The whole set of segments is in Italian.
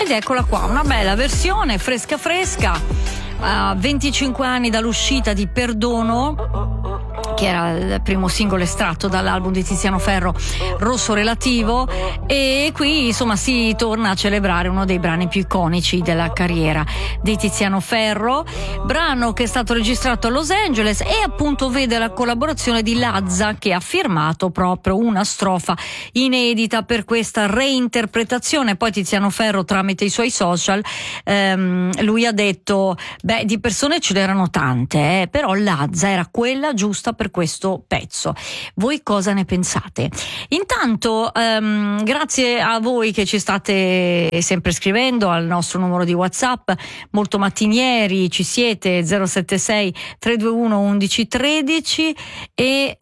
Ed eccola qua, una bella versione fresca fresca, a 25 anni dall'uscita di Perdono, che era il primo singolo estratto dall'album di Tiziano Ferro, Rosso Relativo, e qui insomma si torna a celebrare uno dei brani più iconici della carriera di Tiziano Ferro, brano che è stato registrato a Los Angeles e appunto vede la collaborazione di Lazza, che ha firmato proprio una strofa inedita per questa reinterpretazione. Poi Tiziano Ferro, tramite i suoi social, lui ha detto di persone ce n'erano tante, però Lazza era quella giusta per questo pezzo. Voi cosa ne pensate? Intanto grazie a voi che ci state sempre scrivendo al nostro numero di WhatsApp, molto mattinieri ci siete, 076 321 1113, e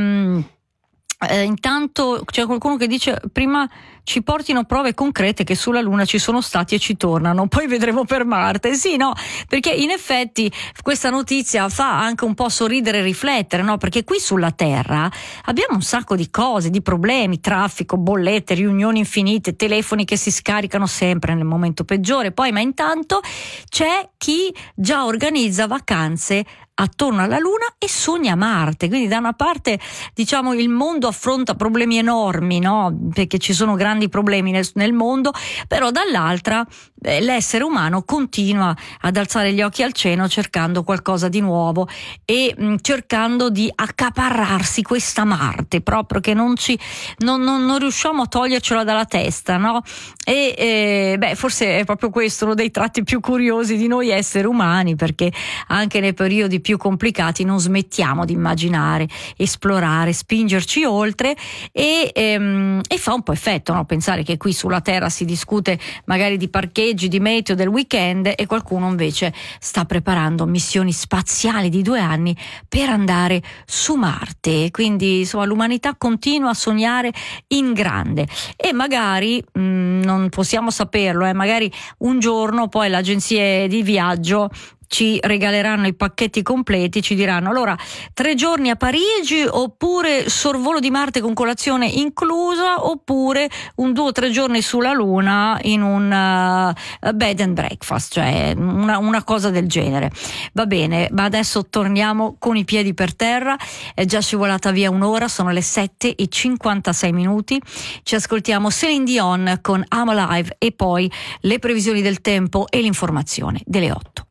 intanto c'è qualcuno che dice prima ci portino prove concrete che sulla Luna ci sono stati e ci tornano, poi vedremo per Marte. Sì, no, perché in effetti questa notizia fa anche un po' sorridere e riflettere, no? Perché qui sulla Terra abbiamo un sacco di cose, di problemi, traffico, bollette, riunioni infinite, telefoni che si scaricano sempre nel momento peggiore, ma intanto c'è chi già organizza vacanze attorno alla Luna e sogna Marte. Quindi da una parte, diciamo, il mondo affronta problemi enormi, no? Perché ci sono grandi problemi nel mondo, però dall'altra l'essere umano continua ad alzare gli occhi al cielo cercando qualcosa di nuovo e cercando di accaparrarsi questa Marte, proprio che non riusciamo a togliercela dalla testa, no? E forse è proprio questo uno dei tratti più curiosi di noi esseri umani, perché anche nei periodi più complicati non smettiamo di immaginare, esplorare, spingerci oltre, e fa un po' effetto, no? Pensare che qui sulla Terra si discute magari di parcheggi, di meteo, del weekend, e qualcuno invece sta preparando missioni spaziali di 2 anni per andare su Marte. Quindi insomma l'umanità continua a sognare in grande, e magari non possiamo saperlo, magari un giorno poi le agenzie di viaggio ci regaleranno i pacchetti completi, ci diranno allora 3 giorni a Parigi, oppure sorvolo di Marte con colazione inclusa, oppure un 2 o 3 giorni sulla Luna in un bed and breakfast, cioè una cosa del genere. Va bene, ma adesso torniamo con i piedi per terra, è già scivolata via un'ora, sono le 7:56, ci ascoltiamo Céline Dion con I'm Alive e poi le previsioni del tempo e l'informazione delle 8.